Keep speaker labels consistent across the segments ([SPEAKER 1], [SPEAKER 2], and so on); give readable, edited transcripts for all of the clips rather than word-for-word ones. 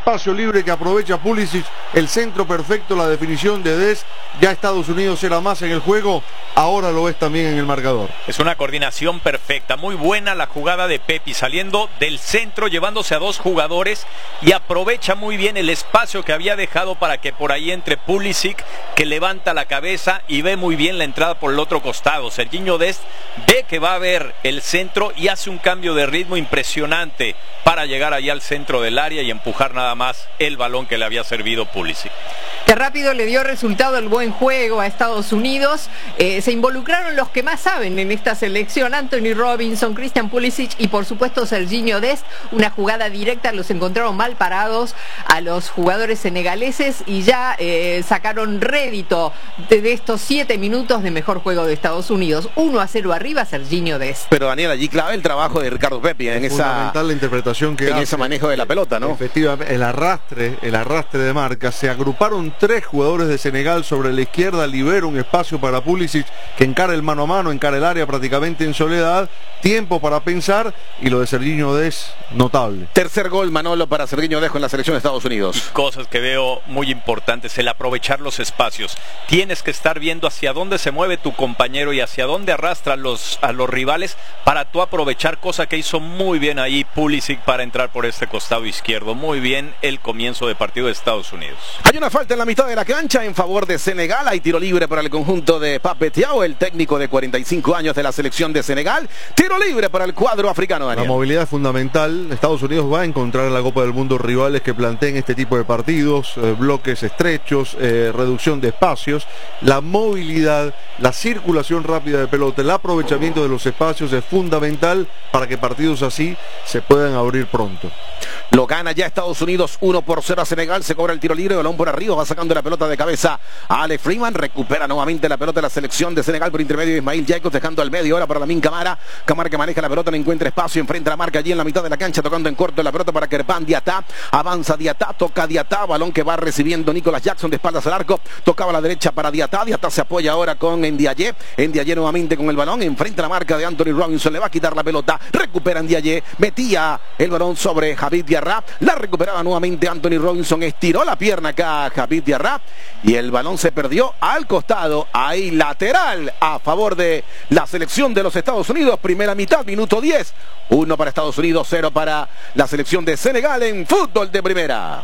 [SPEAKER 1] espacio libre que aprovecha Pulisic, el centro perfecto, la definición de Dest. Ya Estados Unidos era más en el juego, ahora lo es también en el marcador.
[SPEAKER 2] Es una coordinación perfecta, muy buena la jugada de Pepi, saliendo del centro, llevándose a dos jugadores y aprovecha muy bien el espacio que había dejado para que por ahí entre Pulisic, que levanta la cabeza y ve muy bien la entrada por el otro costado. Sergiño Dest ve que va a ver el centro y hace un cambio de ritmo impresionante para llegar allá al centro del área y empujar nada más el balón que le había servido Pulisic.
[SPEAKER 3] Qué rápido le dio resultado el buen juego a Estados Unidos. Se involucraron los que más saben en esta selección: Anthony Robinson, Christian Pulisic y por supuesto Sergiño Dest. Una jugada directa, los encontraron mal parados a los jugadores senegaleses y ya sacaron rédito de estos 7 minutos de mejor juego de Estados Unidos. 1-0 arriba Sergiño Dest.
[SPEAKER 4] Pero Daniel, allí clave el trabajo de Ricardo Pepi en esa
[SPEAKER 1] fundamental la interpretación que hace,
[SPEAKER 4] ese manejo de la pelota, ¿no?
[SPEAKER 1] Efectivamente, el arrastre de marca. Se agruparon 3 jugadores de Senegal sobre la izquierda, libera un espacio para Pulisic que encara el mano a mano, encara el área prácticamente en soledad, tiempo para pensar, y lo de Sergiño Dest, notable.
[SPEAKER 4] Tercer gol, Manolo, para Sergiño Dest con la selección de Estados Unidos.
[SPEAKER 2] Cosas que veo muy importantes, el aprovechar los espacios. Tienes que estar viendo hacia dónde se mueve tu compañero y hacia dónde arrastra a los rivales para tú aprovechar, cosa que hizo muy bien ahí Pulisic para entrar por este costado izquierdo. Muy bien el comienzo de partido de Estados Unidos.
[SPEAKER 4] Hay una falta en la mitad de la cancha en favor de Senegal. Hay tiro libre para el conjunto de Pape Thiaw, el técnico de 45 años de la selección de Senegal. Tiro libre para el cuadro africano, Daniel.
[SPEAKER 1] La movilidad es fundamental. Estados Unidos va a encontrar en la Copa del Mundo rivales que planteen este tipo de partidos, bloques estrechos, reducción de espacios. La movilidad, la circulación rápida de pelota, el aprovechamiento de los espacios es fundamental para que partidos así se puedan abrir pronto.
[SPEAKER 4] Lo gana ya Estados Unidos 1-0 a Senegal. Se cobra el tiro libre, balón por arriba, va sacando la pelota de cabeza a Alex Freeman. Recupera nuevamente la pelota de la selección de Senegal por intermedio de Ismail Jacobs, dejando al medio ahora para Lamine Camara. Camara que maneja la pelota, no encuentra espacio, enfrenta la marca allí en la mitad de la cancha, tocando en corto la pelota para Kerpan Diatta. Avanza Diatta, toca Diatta, balón que va recibiendo Nicolas Jackson de espaldas al arco. Tocaba a la derecha para Diatta. Diatta se apoya ahora con Ndiaye. Ndiaye nuevamente con el balón, enfrenta la marca de Anthony Robinson, le va a quitar la pelota. Recupera Ndiaye, metía el balón sobre Habib Diarra. La recuperaba nuevamente Anthony Robinson, estiró la pierna acá Habib Diarra y el balón se perdió al costado. Ahí lateral a favor de la selección de los Estados Unidos. Primera mitad, minuto 10. 1 para Estados Unidos, 0 para la selección de Senegal en fútbol de primera.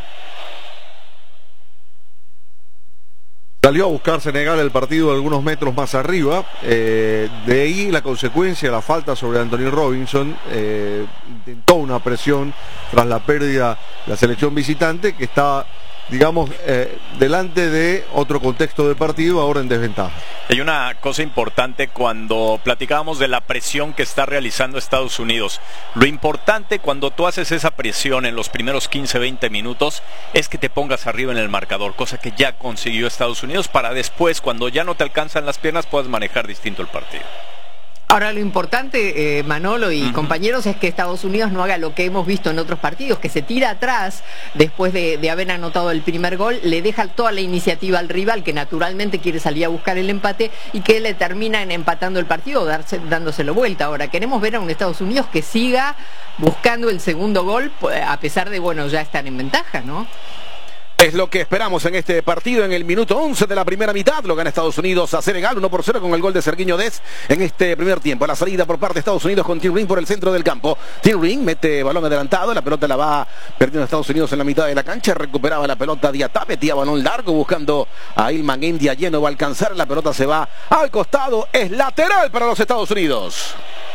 [SPEAKER 1] Salió a buscar Senegal el partido algunos metros más arriba, de ahí la consecuencia, la falta sobre Anthony Robinson. Intentó una presión tras la pérdida de la selección visitante, que está, digamos, delante de otro contexto de partido, ahora en desventaja.
[SPEAKER 2] Hay una cosa importante cuando platicábamos de la presión que está realizando Estados Unidos. Lo importante cuando tú haces esa presión en los primeros 15-20 minutos es que te pongas arriba en el marcador, cosa que ya consiguió Estados Unidos, para después, cuando ya no te alcanzan las piernas, puedas manejar distinto el partido.
[SPEAKER 3] Ahora lo importante, Manolo y compañeros, es que Estados Unidos no haga lo que hemos visto en otros partidos, que se tira atrás después de haber anotado el primer gol, le deja toda la iniciativa al rival, que naturalmente quiere salir a buscar el empate, y que le terminan empatando el partido, dándoselo vuelta. Ahora queremos ver a un Estados Unidos que siga buscando el segundo gol, a pesar de, bueno, ya están en ventaja, ¿no?
[SPEAKER 4] Es lo que esperamos en este partido. En el minuto 11 de la primera mitad lo gana Estados Unidos a Senegal 1-0 con el gol de Sergiño Dest en este primer tiempo. La salida por parte de Estados Unidos con Tim Ring por el centro del campo. Tim Ring mete balón adelantado, la pelota la va perdiendo Estados Unidos en la mitad de la cancha. Recuperaba la pelota Diatta, metía balón largo buscando a Ilman Ndiaye, no va a alcanzar, la pelota se va al costado, es lateral para los Estados Unidos.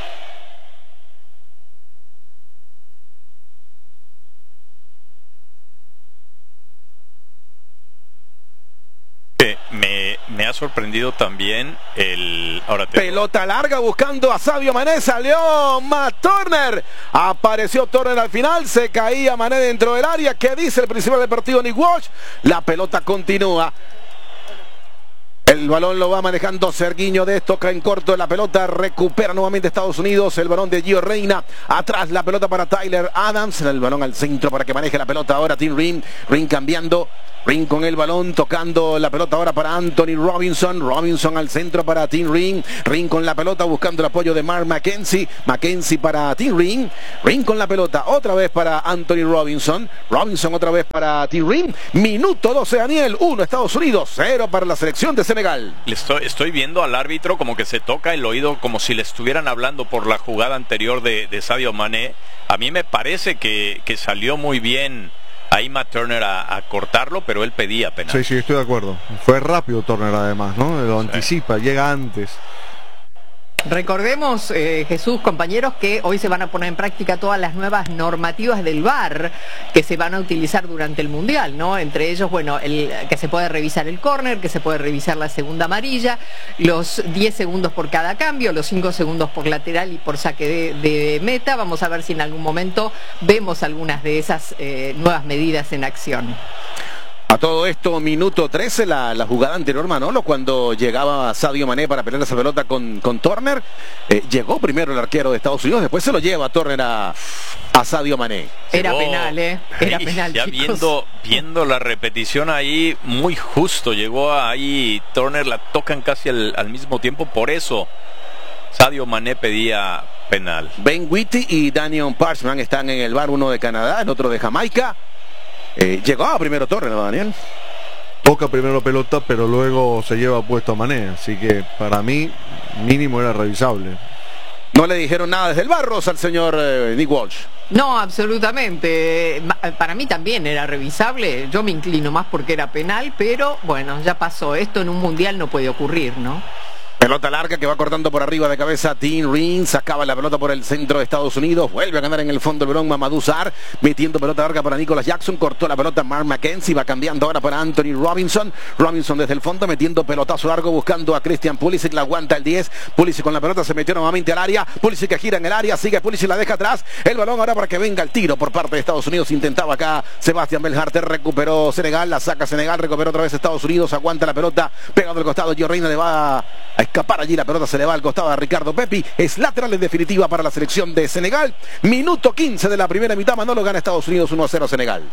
[SPEAKER 2] Me ha sorprendido también el...
[SPEAKER 4] Pelota larga buscando a Sadio Mané, salió Matt Turner, apareció Turner al final, se caía Mané dentro del área. ¿Qué dice el principal del partido, Nick Walsh? La pelota continúa. El balón lo va manejando Sergiño Dest, toca en corto la pelota, recupera nuevamente Estados Unidos, el balón de Gio Reyna, atrás la pelota para Tyler Adams, el balón al centro para que maneje la pelota ahora Tim Ring, Ring cambiando, Ring con el balón, tocando la pelota ahora para Anthony Robinson. Robinson al centro para Tim Ring. Ring con la pelota buscando el apoyo de Mark McKenzie. McKenzie para Tim Ring. Ring con la pelota otra vez para Anthony Robinson. Robinson otra vez para Tim Ring. Minuto 12, Daniel. 1 Estados Unidos, 0 para la selección de Senegal.
[SPEAKER 2] Estoy viendo al árbitro como que se toca el oído como si le estuvieran hablando por la jugada anterior de Sadio Mané. A mí me parece que salió muy bien ahí Matt Turner a cortarlo, pero él pedía penal.
[SPEAKER 1] Sí, estoy de acuerdo. Fue rápido Turner además, ¿no? Lo anticipa, llega antes.
[SPEAKER 3] Recordemos, Jesús, compañeros, que hoy se van a poner en práctica todas las nuevas normativas del VAR que se van a utilizar durante el Mundial, ¿no? Entre ellos, bueno, que se puede revisar el córner, que se puede revisar la segunda amarilla, los 10 segundos por cada cambio, los 5 segundos por lateral y por saque de meta. Vamos a ver si en algún momento vemos algunas de esas nuevas medidas en acción.
[SPEAKER 4] A todo esto, minuto 13, la jugada anterior, Manolo, cuando llegaba Sadio Mané para pelear esa pelota con Turner, llegó primero el arquero de Estados Unidos, después se lo lleva Turner a Sadio Mané.
[SPEAKER 3] Era penal, era penal,
[SPEAKER 2] ya viendo la repetición ahí, muy justo, llegó ahí Turner, la tocan casi al mismo tiempo, por eso Sadio Mané pedía penal.
[SPEAKER 4] Ben Whitty y Daniel Parchman están en el VAR, uno de Canadá, el otro de Jamaica. Llegó primero Turner, ¿no, Daniel?
[SPEAKER 1] Toca primero la pelota, pero luego se lleva puesto a Mané, así que para mí mínimo era revisable.
[SPEAKER 4] No le dijeron nada desde el Barros al señor Nick Walsh.
[SPEAKER 3] No, absolutamente. Para mí también era revisable. Yo me inclino más porque era penal, pero bueno, ya pasó. Esto en un mundial no puede ocurrir, ¿no?
[SPEAKER 4] Pelota larga que va cortando por arriba de cabeza Tim Ring, sacaba la pelota por el centro de Estados Unidos, vuelve a ganar en el fondo el balón Mamadou Sarr, metiendo pelota larga para Nicholas Jackson, cortó la pelota Mark McKenzie, va cambiando ahora para Anthony Robinson, Robinson desde el fondo metiendo pelotazo largo buscando a Christian Pulisic, la aguanta el 10, Pulisic con la pelota se metió nuevamente al área, Pulisic que gira en el área, sigue Pulisic, la deja atrás, el balón ahora para que venga el tiro por parte de Estados Unidos, intentaba acá Sebastián Belharter, recuperó Senegal, la saca Senegal, recuperó otra vez Estados Unidos, aguanta la pelota, pegado al costado, Gio Reyna le va a escapar allí, la pelota se le va al costado a Ricardo Pepi, es lateral en definitiva para la selección de Senegal. Minuto 15 de la primera mitad, Manolo, gana Estados Unidos 1-0 Senegal.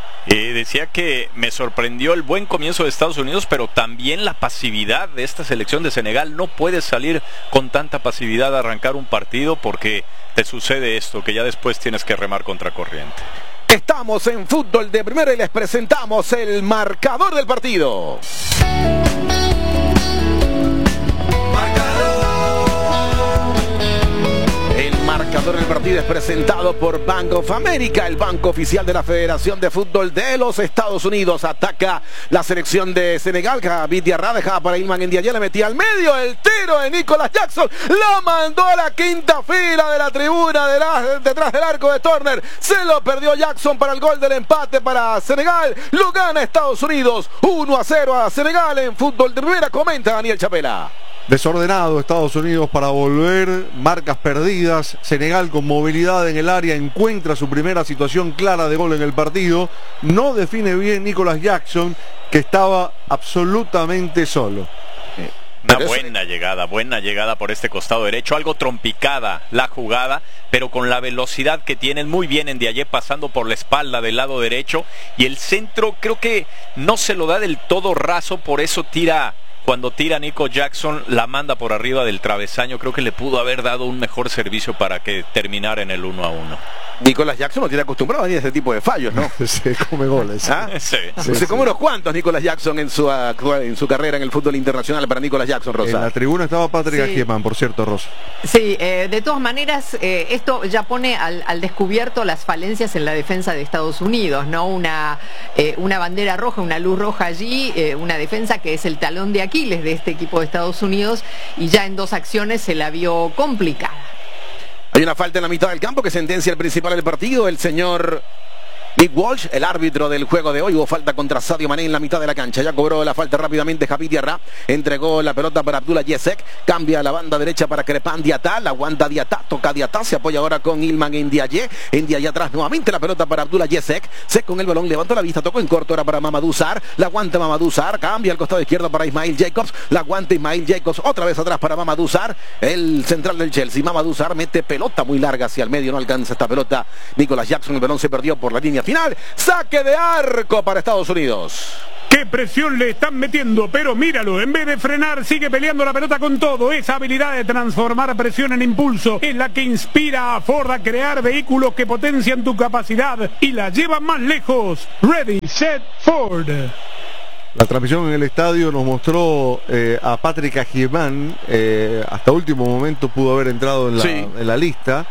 [SPEAKER 2] Decía que me sorprendió el buen comienzo de Estados Unidos, pero también la pasividad de esta selección de Senegal. No puedes salir con tanta pasividad a arrancar un partido porque te sucede esto, que ya después tienes que remar contra corriente.
[SPEAKER 4] Estamos en Fútbol de Primera y les presentamos el marcador del partido. Marcador del partido es presentado por Bank of America, el banco oficial de la Federación de Fútbol de los Estados Unidos. Ataca la selección de Senegal. Javid Diarra dejaba para Ilman Ndiaye, le metía al medio el tiro de Nicholas Jackson. Lo mandó a la quinta fila de la tribuna detrás del arco de Turner. Se lo perdió Jackson para el gol del empate para Senegal. Lo gana Estados Unidos 1-0 a Senegal en Fútbol de Primera. Comenta Daniel Chapela.
[SPEAKER 1] Desordenado Estados Unidos para volver, marcas perdidas, Senegal con movilidad en el área encuentra su primera situación clara de gol en el partido, no define bien Nicholas Jackson que estaba absolutamente solo.
[SPEAKER 2] Una buena llegada por este costado derecho, algo trompicada la jugada, pero con la velocidad que tienen muy bien en Ndiaye pasando por la espalda del lado derecho y el centro creo que no se lo da del todo raso, por eso cuando tira Nico Jackson, la manda por arriba del travesaño. Creo que le pudo haber dado un mejor servicio para que terminara en el 1-1.
[SPEAKER 4] Nicolas Jackson no tiene acostumbrado a venir a ese tipo de fallos, ¿no?
[SPEAKER 1] Se come goles.
[SPEAKER 4] ¿Ah?
[SPEAKER 2] Sí.
[SPEAKER 4] Se come unos cuantos Nicolas Jackson en su carrera en el fútbol internacional para Nicolas Jackson, Rosa.
[SPEAKER 1] En la tribuna estaba Patrick Akeman, por cierto, Rosa.
[SPEAKER 3] Sí, de todas maneras, esto ya pone al descubierto las falencias en la defensa de Estados Unidos, ¿no? Una bandera roja, una luz roja allí, una defensa que es el talón de Aquiles de este equipo de Estados Unidos y ya en 2 acciones se la vio complicada.
[SPEAKER 4] Hay una falta en la mitad del campo que sentencia el principal del partido, el señor Nick Walsh, el árbitro del juego de hoy. Hubo falta contra Sadio Mané en la mitad de la cancha. Ya cobró la falta rápidamente Javid Diarra. Entregó la pelota para Abdullah Yesek. Cambia a la banda derecha para Crepin Diatta. La aguanta Diatta. Toca Diatta. Se apoya ahora con Ilman Ndiaye. Ndiaye atrás nuevamente la pelota para Abdullah Yesek. Sek con el balón. Levantó la vista. Tocó en corto ahora para Mamadou Sarr. La aguanta Mamadou Sarr. Cambia al costado izquierdo para Ismail Jacobs. La aguanta Ismail Jacobs. Otra vez atrás para Mamadou Sarr. El central del Chelsea. Mamadou Sarr mete pelota muy larga hacia el medio. No alcanza esta pelota Nicholas Jackson. El balón se perdió por la línea línea final. Saque de arco para Estados Unidos.
[SPEAKER 5] ¡Qué presión le están metiendo! Pero míralo, en vez de frenar, sigue peleando la pelota con todo. Esa habilidad de transformar presión en impulso es la que inspira a Ford a crear vehículos que potencian tu capacidad y la llevan más lejos. Ready, set, Ford.
[SPEAKER 1] La transmisión en el estadio nos mostró a Patrick Agyemang, hasta último momento pudo haber entrado en la lista,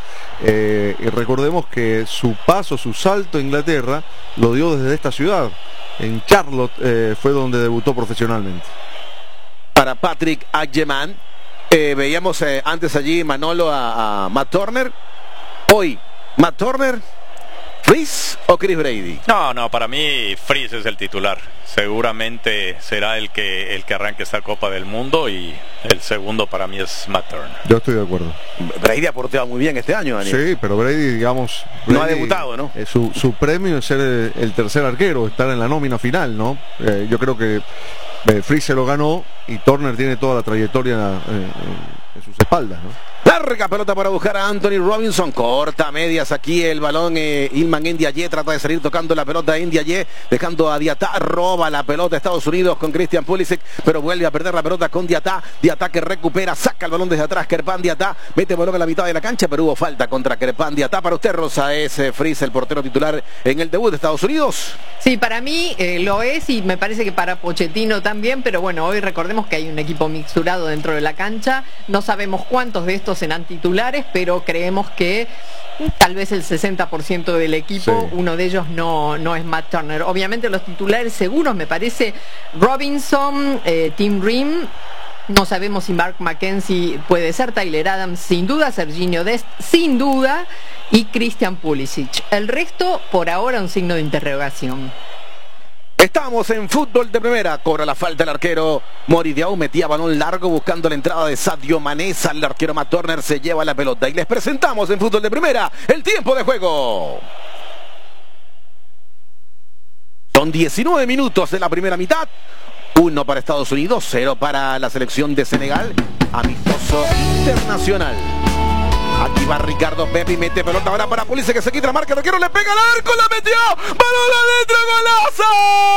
[SPEAKER 1] y recordemos que su salto a Inglaterra lo dio desde esta ciudad. En Charlotte fue donde debutó profesionalmente.
[SPEAKER 4] Para Patrick Agyemang, veíamos antes allí Manolo a Matt Turner. Hoy, Matt Turner, ¿Freese o Chris Brady?
[SPEAKER 2] No, para mí Freese es el titular. Seguramente será el que arranque esta Copa del Mundo, y el segundo para mí es Matt Turner.
[SPEAKER 1] Yo estoy de acuerdo.
[SPEAKER 4] Brady ha porteado muy bien este año, Daniel.
[SPEAKER 1] Sí, pero Brady, digamos...
[SPEAKER 4] no ha debutado, ¿no?
[SPEAKER 1] Su premio es ser el tercer arquero, estar en la nómina final, ¿no? Yo creo que Freese se lo ganó y Turner tiene toda la trayectoria en sus espaldas, ¿no?
[SPEAKER 4] Larga pelota para buscar a Anthony Robinson, corta medias aquí el balón. Ilman Ndiaye trata de salir tocando la pelota a Ndiaye, dejando a Diatá, roba la pelota Estados Unidos con Christian Pulisic, pero vuelve a perder la pelota con Diatá. Diatá que recupera, saca el balón desde atrás, Krpan Diatá, mete el balón a la mitad de la cancha, pero hubo falta contra Krpan Diatá. Para usted, Rosa, ¿es Freese el portero titular en el debut de Estados Unidos?
[SPEAKER 3] Sí, para mí lo es, y me parece que para Pochettino también, pero bueno, hoy recordemos que hay un equipo mixturado dentro de la cancha, no sabemos cuántos de estos serán titulares, pero creemos que tal vez el 60% del equipo, sí. Uno de ellos no es Matt Turner. Obviamente los titulares seguros me parece Robinson, Tim Ream. No sabemos si Mark McKenzie puede ser, Tyler Adams sin duda, Serginho Dest sin duda, y Christian Pulisic. El resto por ahora un signo de interrogación.
[SPEAKER 4] Estamos en fútbol de primera, cobra la falta el arquero Mori Diaw, metía balón largo buscando la entrada de Sadio Mané, el arquero Matt Turner se lleva la pelota y les presentamos en fútbol de primera el tiempo de juego. Son 19 minutos de la primera mitad, 1 para Estados Unidos, 0 para la selección de Senegal, amistoso internacional. Aquí va Ricardo Pepi, mete pelota ahora para Pulisic que se quita la marca, el arquero le pega al arco, la metió, balón adentro, golazo.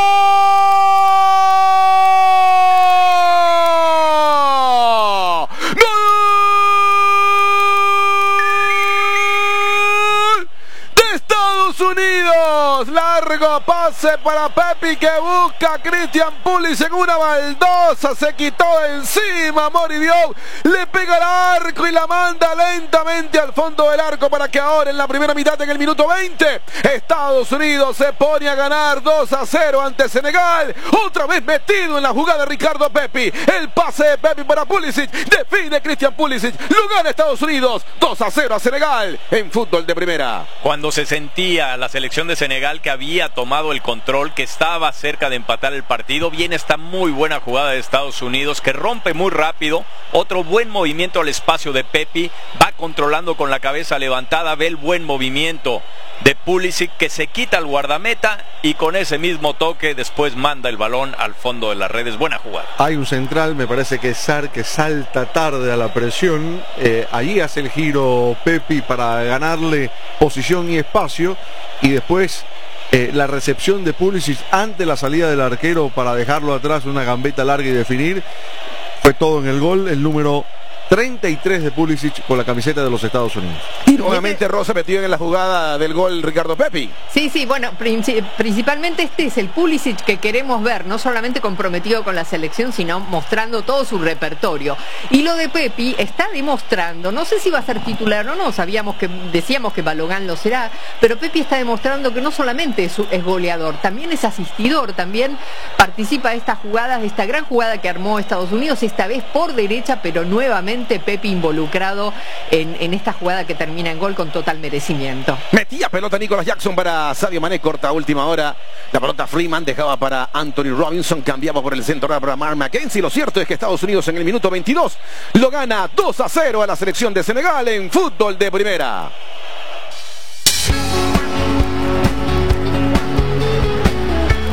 [SPEAKER 4] ¡Gol de Estados Unidos! Largo pase para Pepi que busca a Christian Pulisic en una baldosa, se quitó de encima Mori Diaw, le pega al arco y la manda lentamente al fondo del arco para que ahora en la primera mitad, en el minuto 20, Estados Unidos se pone a ganar 2-0 ante Senegal. Otra vez metido en la jugada Ricardo Pepi, el pase de Pepi para Pulisic, define Christian Pulisic, lo gana Estados Unidos 2-0 a Senegal en fútbol de primera.
[SPEAKER 2] Cuando se sentía la selección de Senegal que había tomado el control, que estaba cerca de empatar el partido, viene esta muy buena jugada de Estados Unidos que rompe muy rápido, otro buen movimiento al espacio de Pepi, va controlando con la cabeza levantada, ve el buen movimiento de Pulisic que se quita al guardameta y con ese mismo toque después manda el balón al fondo de las redes. Buena jugada.
[SPEAKER 1] Hay un central, me parece que es Sar, que salta tarde a la presión, allí hace el giro Pepi para ganarle posición y espacio, y después la recepción de Pulisic ante la salida del arquero para dejarlo atrás, una gambeta larga y definir. Fue todo en el gol, el número 33 de Pulisic con la camiseta de los Estados Unidos.
[SPEAKER 4] Y nuevamente Rosa metido en la jugada del gol Ricardo Pepi.
[SPEAKER 3] Sí, bueno, principalmente este es el Pulisic que queremos ver, no solamente comprometido con la selección, sino mostrando todo su repertorio. Y lo de Pepi está demostrando, no sé si va a ser titular o no, decíamos que Balogan lo será, pero Pepi está demostrando que no solamente es goleador, también es asistidor, también participa de estas jugadas, de esta gran jugada que armó Estados Unidos, esta vez por derecha, pero nuevamente Pepi involucrado en esta jugada que termina en gol con total merecimiento.
[SPEAKER 4] Metía pelota Nicolas Jackson para Sadio Mané, corta a última hora. La pelota Freeman dejaba para Anthony Robinson, cambiaba por el centro para Mark McKenzie. Lo cierto es que Estados Unidos en el minuto 22 lo gana 2-0 a la selección de Senegal en fútbol de primera.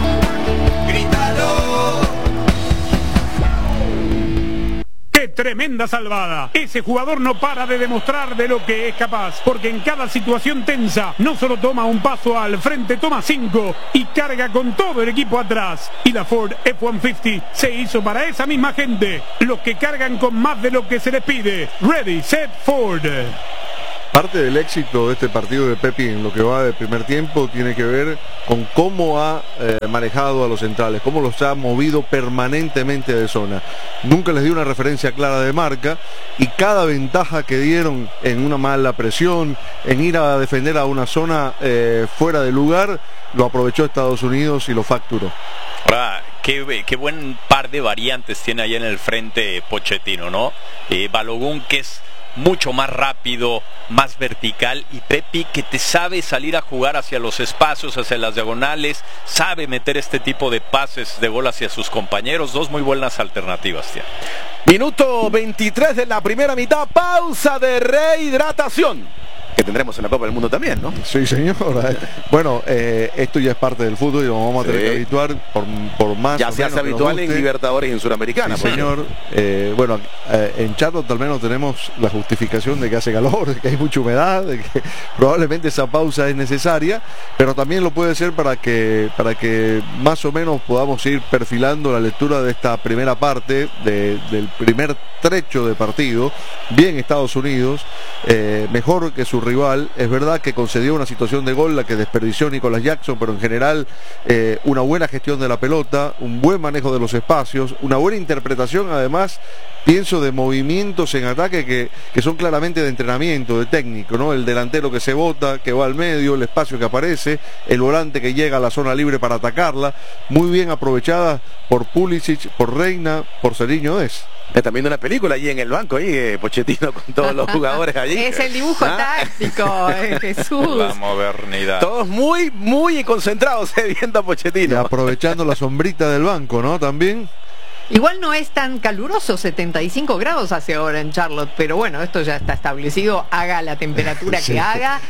[SPEAKER 5] ¡Qué tremendo tremenda salvada. Ese jugador no para de demostrar de lo que es capaz, porque en cada situación tensa no solo toma un paso al frente, toma 5 y carga con todo el equipo atrás. Y la Ford F-150 se hizo para esa misma gente, los que cargan con más de lo que se les pide. Ready, set, Ford.
[SPEAKER 1] Parte del éxito de este partido de Pepi en lo que va de primer tiempo tiene que ver con cómo ha manejado a los centrales, cómo los ha movido permanentemente de zona. Nunca les dio una referencia clara de marca y cada ventaja que dieron en una mala presión, en ir a defender a una zona fuera de lugar, lo aprovechó Estados Unidos y lo facturó.
[SPEAKER 2] Ahora, qué buen par de variantes tiene ahí en el frente Pochettino, ¿no? Balogun, que es mucho más rápido, más vertical, y Pepi, que te sabe salir a jugar hacia los espacios, hacia las diagonales, sabe meter este tipo de pases de gol hacia sus compañeros. Dos muy buenas alternativas, tía.
[SPEAKER 4] Minuto 23 de la primera mitad, pausa de rehidratación que tendremos en la Copa del Mundo también, ¿no?
[SPEAKER 1] Sí, señor. Bueno, esto ya es parte del fútbol y nos vamos a tener que habituar por más.
[SPEAKER 4] Ya se hace habitual en Libertadores y en Suramericana.
[SPEAKER 1] Sí, señor. Bueno, en Charlotte al menos tenemos la justificación de que hace calor, de que hay mucha humedad, de que probablemente esa pausa es necesaria, pero también lo puede ser para que más o menos podamos ir perfilando la lectura de esta primera parte del primer trecho de partido. Bien Estados Unidos, mejor que su rival. Es verdad que concedió una situación de gol, la que desperdició Nicolas Jackson, pero en general una buena gestión de la pelota, un buen manejo de los espacios, una buena interpretación, además pienso, de movimientos en ataque que son claramente de entrenamiento, de técnico, ¿no? El delantero que se bota, que va al medio, el espacio que aparece, el volante que llega a la zona libre para atacarla, muy bien aprovechada por Pulisic, por Reina, por Seriño Dest.
[SPEAKER 4] Están viendo una película allí en el banco, ahí Pochettino con todos los jugadores allí.
[SPEAKER 3] Es el dibujo táctico, Jesús.
[SPEAKER 2] La modernidad.
[SPEAKER 4] Todos muy concentrados viendo a Pochettino.
[SPEAKER 1] Y aprovechando la sombrita del banco, ¿no? También.
[SPEAKER 3] Igual no es tan caluroso, 75 grados hace ahora en Charlotte, pero bueno, esto ya está establecido, haga la temperatura que haga,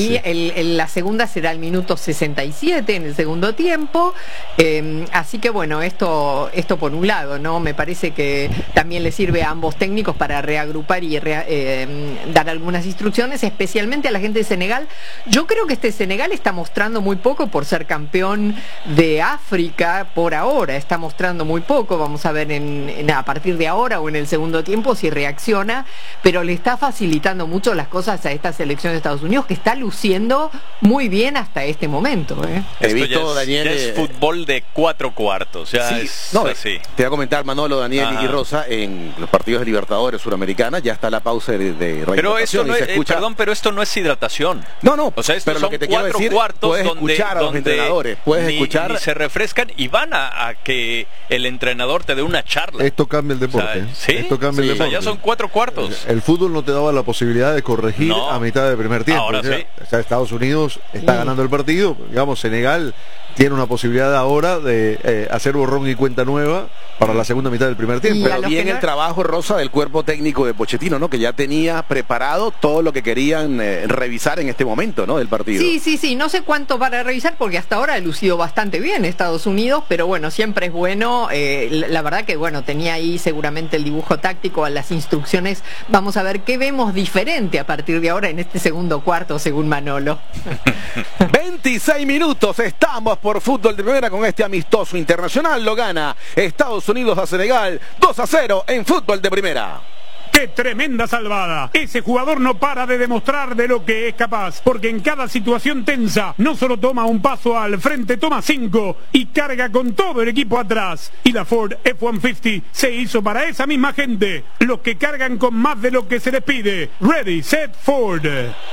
[SPEAKER 3] la segunda será el minuto 67 en el segundo tiempo, así que bueno, esto por un lado, ¿no? Me parece que también le sirve a ambos técnicos para reagrupar y dar algunas instrucciones, especialmente a la gente de Senegal. Yo creo que este Senegal está mostrando muy poco por ser campeón de África por ahora, está mostrando muy poco. Vamos a ver a partir de ahora o en el segundo tiempo si reacciona, pero le está facilitando mucho las cosas a esta selección de Estados Unidos, que está luciendo muy bien hasta este momento.
[SPEAKER 2] Esto ya es fútbol de 4 cuartos, ya
[SPEAKER 4] sí,
[SPEAKER 2] es
[SPEAKER 4] no,
[SPEAKER 2] así.
[SPEAKER 4] Te voy a comentar, Manolo, Daniel y Rosa, en los partidos de Libertadores Suramericana ya está la pausa de
[SPEAKER 2] pero esto no es,
[SPEAKER 4] escucha...
[SPEAKER 2] perdón, pero esto no es hidratación.
[SPEAKER 4] No,
[SPEAKER 2] o sea, estos
[SPEAKER 4] pero
[SPEAKER 2] son
[SPEAKER 4] lo que te 4 decir,
[SPEAKER 2] cuartos donde
[SPEAKER 4] a los entrenadores,
[SPEAKER 2] ni se refrescan y van a que el entrenador te dé una charla.
[SPEAKER 1] Esto cambia el deporte.
[SPEAKER 2] O sea, ¿sí?
[SPEAKER 1] Esto cambia el deporte.
[SPEAKER 2] O sea, ya son 4 cuartos.
[SPEAKER 1] El fútbol no te daba la posibilidad de corregir a mitad del primer tiempo.
[SPEAKER 2] Ahora sí.
[SPEAKER 1] O sea, Estados Unidos está ganando el partido. Digamos, Senegal tiene una posibilidad ahora de hacer borrón y cuenta nueva para la segunda mitad del primer tiempo.
[SPEAKER 4] Pero bien el trabajo, Rosa, del cuerpo técnico de Pochettino, ¿no? Que ya tenía preparado todo lo que querían revisar en este momento, ¿no? Del partido.
[SPEAKER 3] Sí. No sé cuánto para revisar porque hasta ahora ha lucido bastante bien Estados Unidos, pero bueno, siempre es bueno. La verdad que bueno, tenía ahí seguramente el dibujo táctico, las instrucciones. Vamos a ver qué vemos diferente a partir de ahora en este segundo cuarto, según Manolo.
[SPEAKER 4] 26 minutos, estamos por fútbol de primera con este amistoso internacional. Lo gana Estados Unidos a Senegal 2-0 en fútbol de primera.
[SPEAKER 5] ¡Qué tremenda salvada! Ese jugador no para de demostrar de lo que es capaz, porque en cada situación tensa no solo toma un paso al frente, toma 5 y carga con todo el equipo atrás. Y la Ford F-150 se hizo para esa misma gente, los que cargan con más de lo que se les pide. Ready, set, Ford.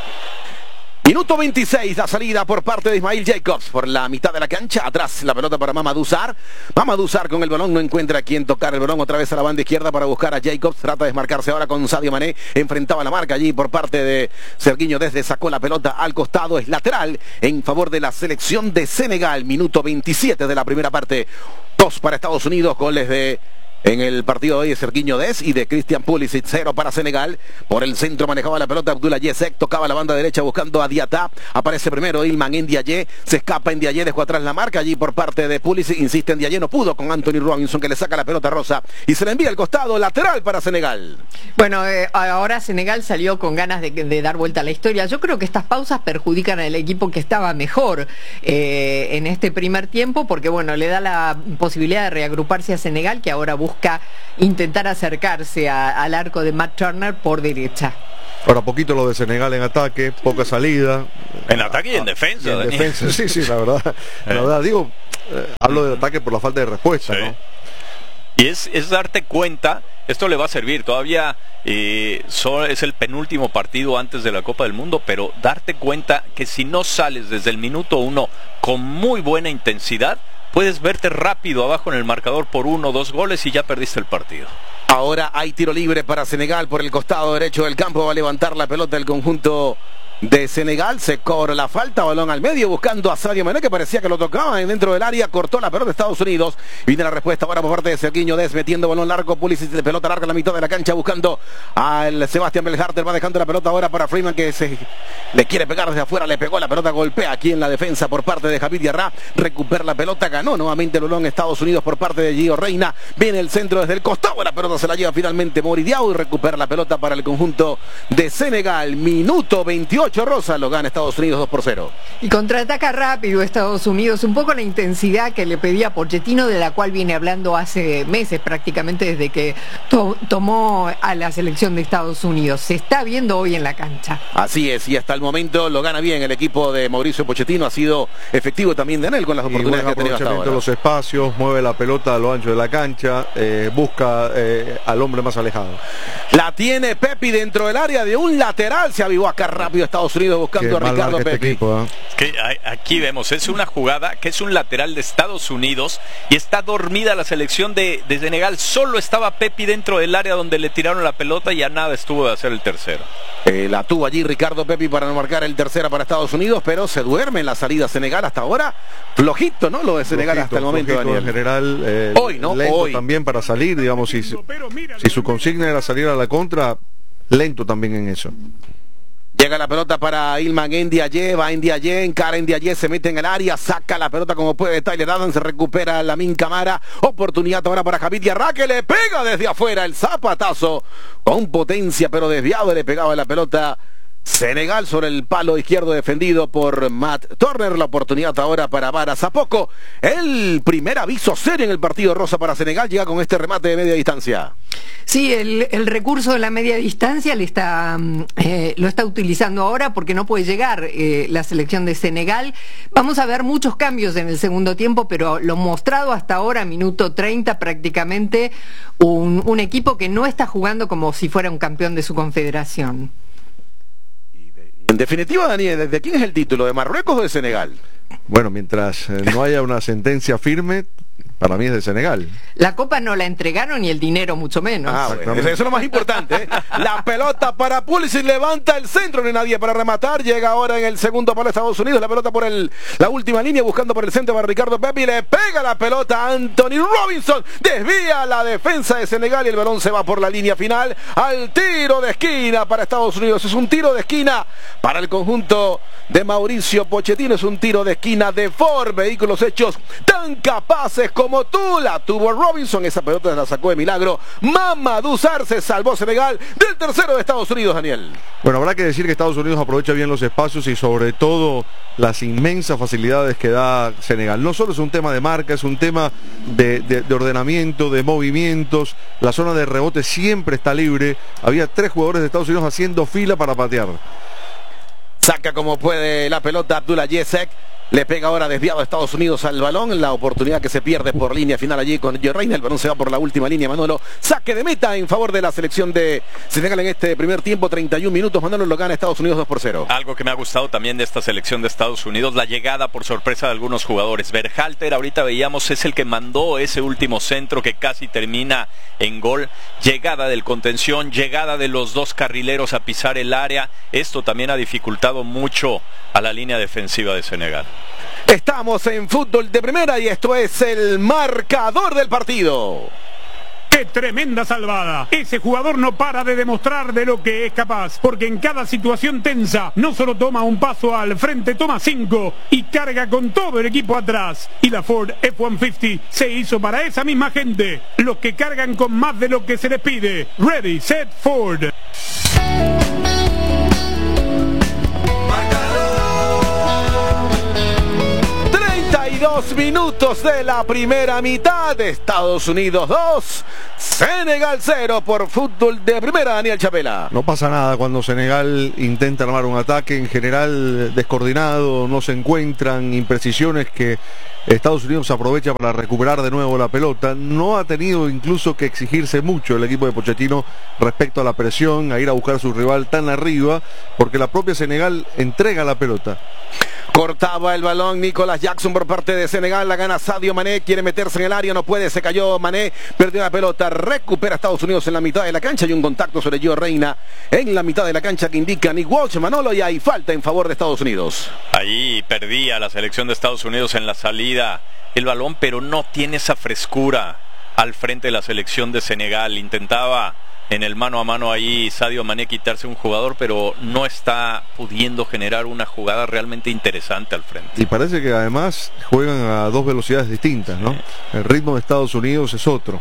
[SPEAKER 4] Minuto 26, la salida por parte de Ismail Jacobs por la mitad de la cancha. Atrás la pelota para Mamadou Sarr. Mamadou Sarr con el balón, no encuentra a quien tocar el balón. Otra vez a la banda izquierda para buscar a Jacobs. Trata de desmarcarse ahora con Sadio Mané. Enfrentaba la marca allí por parte de Serguiño Dest. Sacó la pelota al costado. Es lateral en favor de la selección de Senegal. Minuto 27 de la primera parte. 2 para Estados Unidos, goles de En el partido de hoy es Sergiño Dest y de Christian Pulisic. 0 para Senegal. Por el centro manejaba la pelota Abdoulaye Yesek. Tocaba la banda derecha buscando a Diatá. Aparece primero Ilman Ndiaye. Se escapa Ndiaye, dejó atrás la marca allí por parte de Pulisic. Insiste Ndiaye, no pudo con Anthony Robinson, que le saca la pelota rosa y se la envía al costado, lateral para Senegal.
[SPEAKER 3] Bueno, ahora Senegal salió con ganas de dar vuelta a la historia. Yo creo que estas pausas perjudican al equipo que estaba mejor en este primer tiempo, porque bueno, le da la posibilidad de reagruparse a Senegal, que ahora busca intentar acercarse al arco de Matt Turner por derecha.
[SPEAKER 1] Ahora poquito lo de Senegal en ataque, poca salida.
[SPEAKER 2] En ataque y en defensa.
[SPEAKER 1] Y en defensa, sí, la verdad, digo, hablo del ataque por la falta de respuesta, sí, ¿no?
[SPEAKER 2] Y es darte cuenta, esto le va a servir, todavía es el penúltimo partido antes de la Copa del Mundo, pero darte cuenta que si no sales desde el minuto 1 con muy buena intensidad, puedes verte rápido abajo en el marcador por 1 o 2 goles y ya perdiste el partido.
[SPEAKER 4] Ahora hay tiro libre para Senegal por el costado derecho del campo. Va a levantar la pelota el conjunto de Senegal. Se cobra la falta, balón al medio buscando a Sadio Mané, que parecía que lo tocaba dentro del área. Cortó la pelota de Estados Unidos. Viene la respuesta ahora por parte de Sergiño Dest, metiendo balón largo. Pulisic de pelota larga en la mitad de la cancha buscando al Sebastián Belharter. Va dejando la pelota ahora para Freeman, que le quiere pegar desde afuera. Le pegó la pelota, golpea aquí en la defensa por parte de Javid Diarra. Recupera la pelota, ganó nuevamente el balón Estados Unidos por parte de Gio Reyna. Viene el centro desde el costado. La pelota se la lleva finalmente Mori Diaw y recupera la pelota para el conjunto de Senegal. Minuto 28. Rosa, lo gana Estados Unidos 2-0.
[SPEAKER 3] Y contraataca rápido Estados Unidos, un poco la intensidad que le pedía Pochettino, de la cual viene hablando hace meses, prácticamente desde que tomó a la selección de Estados Unidos. Se está viendo hoy en la cancha.
[SPEAKER 4] Así es, y hasta el momento lo gana bien el equipo de Mauricio Pochettino. Ha sido efectivo también de él con las oportunidades que ha tenido hasta ahora.
[SPEAKER 1] Los espacios, mueve la pelota a lo ancho de la cancha, busca al hombre más alejado.
[SPEAKER 4] La tiene Pepi dentro del área de un lateral. Se avivó acá rápido Estados Unidos buscando a Ricardo Pepi.
[SPEAKER 1] Equipo, ¿eh?
[SPEAKER 2] Que aquí vemos, es una jugada que es un lateral de Estados Unidos y está dormida la selección de Senegal. Solo estaba Pepi dentro del área donde le tiraron la pelota y a nada estuvo de hacer el tercero.
[SPEAKER 4] La tuvo allí Ricardo Pepi para no marcar el tercero para Estados Unidos, pero se duerme en la salida Senegal hasta ahora. Flojito, ¿no? Lo de Senegal hasta el momento, Daniel.
[SPEAKER 1] En general,
[SPEAKER 4] hoy, ¿no?
[SPEAKER 1] Lento
[SPEAKER 4] hoy
[SPEAKER 1] también para salir, digamos, si su consigna era salir a la contra, lento también en eso.
[SPEAKER 4] Llega la pelota para Ilman Ndiaye, va Ndiaye, encara Ndiaye, se mete en el área, saca la pelota como puede Tyler Adams, se recupera Lamine Camara, oportunidad ahora para Javid Diarra, que le pega desde afuera el zapatazo, con potencia pero desviado, le pegaba la pelota Senegal sobre el palo izquierdo defendido por Matt Turner. La oportunidad ahora para Bara Zapoko. El primer aviso serio en el partido rosa para Senegal llega con este remate de media distancia.
[SPEAKER 3] Sí, el recurso de la media distancia lo está utilizando ahora porque no puede llegar la selección de Senegal. Vamos a ver muchos cambios en el segundo tiempo, pero lo mostrado hasta ahora, minuto 30 prácticamente, un equipo que no está jugando como si fuera un campeón de su confederación.
[SPEAKER 4] En definitiva, Daniel, ¿de quién es el título? ¿De Marruecos o de Senegal?
[SPEAKER 1] Bueno, mientras no haya una sentencia firme, para mí es de Senegal.
[SPEAKER 3] La copa no la entregaron y el dinero mucho menos.
[SPEAKER 4] Bueno, eso es lo más importante, ¿eh? La pelota para Pulisic, levanta el centro, no hay nadie para rematar. Llega ahora en el segundo para Estados Unidos. La pelota por la última línea, buscando por el centro para Ricardo Pepi. Le pega la pelota a Anthony Robinson. Desvía la defensa de Senegal y el balón se va por la línea final al tiro de esquina para Estados Unidos. Es un tiro de esquina para el conjunto de Mauricio Pochettino. Es un tiro de esquina de Ford. Vehículos hechos tan capaces como tú. La tuvo Robinson, esa pelota la sacó de milagro. Mamadou Sarr, se salvó Senegal del tercero de Estados Unidos, Daniel.
[SPEAKER 1] Bueno, habrá que decir que Estados Unidos aprovecha bien los espacios y sobre todo las inmensas facilidades que da Senegal. No solo es un tema de marca, es un tema de ordenamiento, de movimientos. La zona de rebote siempre está libre. Había 3 jugadores de Estados Unidos haciendo fila para patear.
[SPEAKER 4] Saca como puede la pelota Abdoulaye Yesek. Le pega ahora desviado a Estados Unidos al balón. La oportunidad que se pierde por línea final allí con Gio Reyna. El balón se va por la última línea, Manolo. Saque de meta en favor de la selección de Senegal en este primer tiempo. 31 minutos, Manolo, lo gana Estados Unidos 2-0.
[SPEAKER 2] Algo que me ha gustado también de esta selección de Estados Unidos, la llegada por sorpresa de algunos jugadores. Berhalter, ahorita veíamos, es el que mandó ese último centro que casi termina en gol. Llegada del contención, llegada de los 2 carrileros a pisar el área. Esto también ha dificultado mucho a la línea defensiva de Senegal.
[SPEAKER 4] Estamos en fútbol de primera y esto es el marcador del partido.
[SPEAKER 5] ¡Qué tremenda salvada! Ese jugador no para de demostrar de lo que es capaz, porque en cada situación tensa no solo toma un paso al frente, toma 5 y carga con todo el equipo atrás. Y la Ford F-150 se hizo para esa misma gente, los que cargan con más de lo que se les pide. Ready, set, Ford.
[SPEAKER 4] 32 minutos de la primera mitad. Estados Unidos 2, Senegal 0 por fútbol de primera. Daniel Chapela.
[SPEAKER 1] No pasa nada cuando Senegal intenta armar un ataque, en general descoordinado, no se encuentran, imprecisiones que Estados Unidos aprovecha para recuperar de nuevo la pelota. No ha tenido incluso que exigirse mucho el equipo de Pochettino respecto a la presión, a ir a buscar a su rival tan arriba, porque la propia Senegal entrega la pelota.
[SPEAKER 4] Cortaba el balón Nicolas Jackson por parte de Senegal, la gana Sadio Mané, quiere meterse en el área, no puede, se cayó Mané, perdió la pelota, recupera Estados Unidos en la mitad de la cancha y un contacto sobre Gio Reyna en la mitad de la cancha que indica Nick Walsh, Manolo, y hay falta en favor de Estados Unidos.
[SPEAKER 2] Ahí perdía la selección de Estados Unidos en la salida el balón, pero no tiene esa frescura al frente de la selección de Senegal. Intentaba en el mano a mano ahí Sadio Mané quitarse un jugador, pero no está pudiendo generar una jugada realmente interesante al frente.
[SPEAKER 1] Y parece que además juegan a dos velocidades distintas, ¿no? El ritmo de Estados Unidos es otro.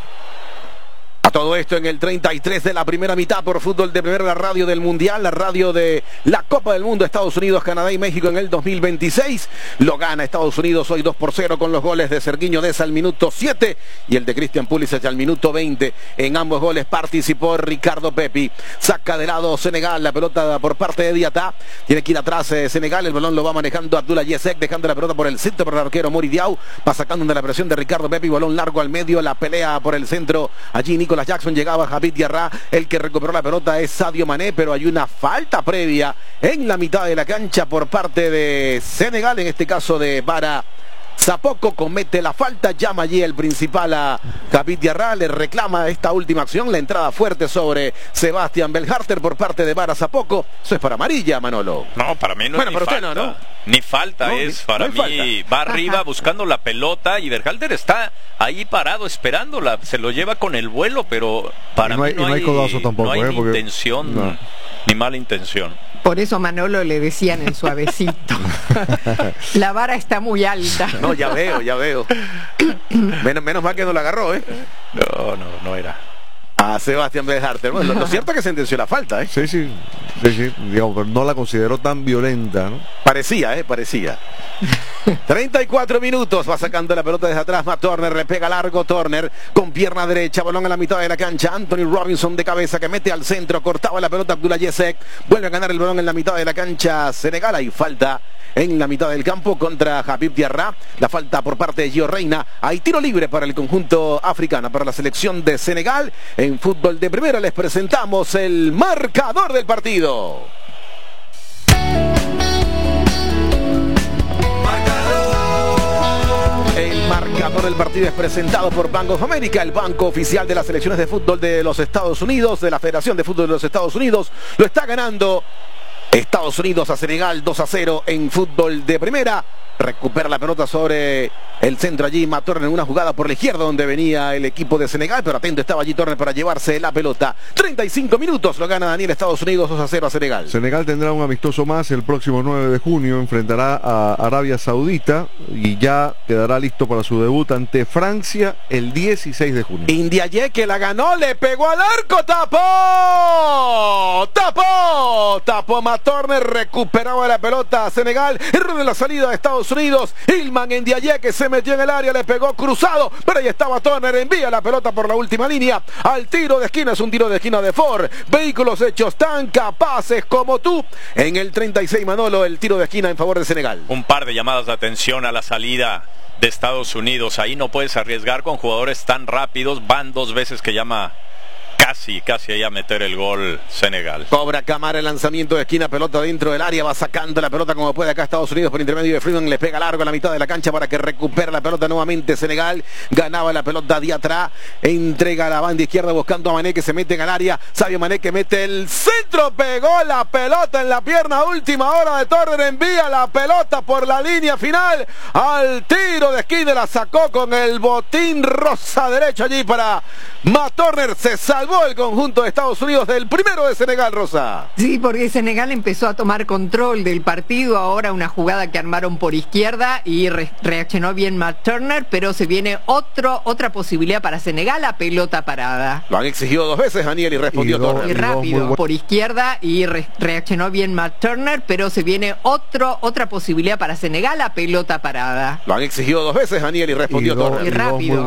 [SPEAKER 4] A todo esto en el 33 de la primera mitad por fútbol de primera, la radio del Mundial, la radio de la Copa del Mundo, Estados Unidos, Canadá y México en el 2026. Lo gana Estados Unidos hoy 2-0 con los goles de Sergiño Deza al minuto 7 y el de Christian Pulisic al minuto 20. En ambos goles participó Ricardo Pepi. Saca de lado Senegal, la pelota por parte de Diatá. Tiene que ir atrás Senegal, el balón lo va manejando Abdullah Yesek, dejando la pelota por el centro para el arquero Mori Diaw. Va sacando de la presión de Ricardo Pepi, balón largo al medio, la pelea por el centro. Allí Nicolas Jackson, llegaba Javid Diarra, el que recuperó la pelota es Sadio Mané, pero hay una falta previa en la mitad de la cancha por parte de Senegal, en este caso de Bara Sapoko, comete la falta, llama allí el principal a Javid Diarra, le reclama esta última acción, la entrada fuerte sobre Sebastián Belharter por parte de Bara Sapoko. Eso es para amarilla, Manolo.
[SPEAKER 2] No, para mí no es ni falta. Usted no. Ni falta no, es, para mí falta. Va arriba buscando la pelota y Berhalter está ahí parado esperándola, se lo lleva con el vuelo, pero para mí no hay
[SPEAKER 1] codazo tampoco,
[SPEAKER 2] no hay ni
[SPEAKER 1] porque...
[SPEAKER 2] intención, ni mala intención.
[SPEAKER 3] Por eso Manolo le decían en suavecito. La vara está muy alta.
[SPEAKER 4] No, ya veo. Menos mal que no la agarró, ¿eh?
[SPEAKER 2] No era.
[SPEAKER 4] A Sebastián Belharter. Bueno, lo cierto es que sentenció la falta, ¿eh?
[SPEAKER 1] Sí. Digamos, pero no la consideró tan violenta, ¿no?
[SPEAKER 4] Parecía. 34 minutos, va sacando la pelota desde atrás, Matt Turner, le pega largo Turner, con pierna derecha, balón en la mitad de la cancha, Anthony Robinson de cabeza que mete al centro, cortaba la pelota Abdullah Yesek, vuelve a ganar el balón en la mitad de la cancha Senegal, hay falta en la mitad del campo contra Javid Diarra, la falta por parte de Gio Reyna, hay tiro libre para el conjunto africano, para la selección de Senegal. En fútbol de primera les presentamos el marcador del partido. El marcador del partido es presentado por Bank of America, el banco oficial de las selecciones de fútbol de los Estados Unidos, de la Federación de Fútbol de los Estados Unidos. Lo está ganando Estados Unidos a Senegal 2-0 en fútbol de primera. Recupera la pelota sobre el centro allí Matt Turner en una jugada por la izquierda donde venía el equipo de Senegal, pero atento estaba allí Turner para llevarse la pelota. 35 minutos lo gana Daniel, Estados Unidos 2-0 a Senegal.
[SPEAKER 1] Senegal tendrá un amistoso más el próximo 9 de junio, enfrentará a Arabia Saudita y ya quedará listo para su debut ante Francia el 16 de junio.
[SPEAKER 4] Ndiaye que la ganó, le pegó al arco, tapó Matt Turner, recuperaba la pelota a Senegal, error de la salida de Estados Unidos, Ilman Ndiaye que se metió en el área, le pegó cruzado, pero ahí estaba Turner, envía la pelota por la última línea al tiro de esquina, es un tiro de esquina de Ford, vehículos hechos tan capaces como tú. En el 36 Manolo, el tiro de esquina en favor de Senegal.
[SPEAKER 2] Un par de llamadas de atención a la salida de Estados Unidos, ahí no puedes arriesgar con jugadores tan rápidos, van dos veces que llama casi ahí a meter el gol Senegal.
[SPEAKER 4] Cobra Camara el lanzamiento de esquina, pelota dentro del área, va sacando la pelota como puede acá Estados Unidos por intermedio de Freeman, le pega largo a la mitad de la cancha para que recupere la pelota nuevamente Senegal, ganaba la pelota de atrás, entrega a la banda izquierda buscando a Mané que se mete en el área, Sadio Mané que mete el centro. centro, pegó la pelota en la pierna, última hora de Turner, envía la pelota por la línea final, al tiro de esquina, la sacó con el botín rosa derecho allí para Matt Turner. Se salvó el conjunto de Estados Unidos del primero de Senegal, Rosa.
[SPEAKER 3] Sí, porque Senegal empezó a tomar control del partido, ahora una jugada que armaron por izquierda y reaccionó bien Matt Turner, pero se viene otra posibilidad para Senegal, la pelota parada.
[SPEAKER 4] Lo han exigido 2 veces, Daniel, y respondió Turner.
[SPEAKER 3] Y rápido, por izquierda y reaccionó bien Matt Turner, pero se viene otra posibilidad para Senegal, la pelota parada.
[SPEAKER 4] Lo han exigido 2 veces, Daniel, y respondió Turner.
[SPEAKER 3] Y rápido.